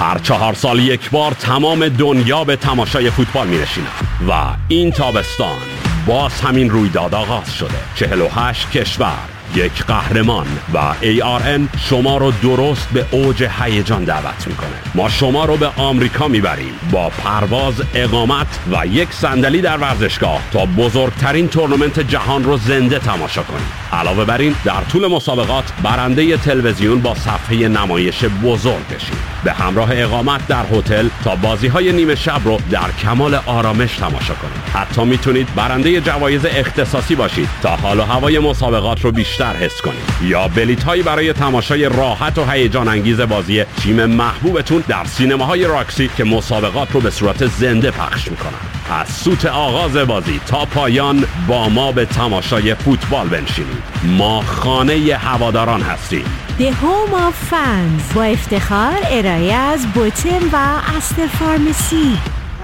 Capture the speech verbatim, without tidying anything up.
هر چهار سال یک بار تمام دنیا به تماشای فوتبال می‌نشینند و این تابستان باز همین رویداد آغاز شده. چهل و هشت کشور، یک قهرمان و ای آر ان شما رو درست به اوج هیجان دعوت میکنه. ما شما رو به آمریکا میبریم با پرواز، اقامت و یک صندلی در ورزشگاه تا بزرگترین تورنمنت جهان رو زنده تماشا کنیم. علاوه بر این در طول مسابقات برنده تلویزیون با صفحه نمایش بزرگ بشید. به همراه اقامت در هتل تا بازی‌های نیمه شب رو در کمال آرامش تماشا کنید. حتی میتونید برنده جوایز اختصاصی باشید تا حال و هوای مسابقات رو بیشتر حس کنید، یا بلیط‌هایی برای تماشای راحت و هیجان انگیز بازی تیم محبوبتون در سینماهای راکسی که مسابقات رو به صورت زنده پخش میکنن. از سوت آغاز بازی تا پایان با ما به تماشای فوتبال بنشینید. ما خانه هواداران هستیم. The Home of Fans با افتخار ارائه از بوتن و استر فارمسی.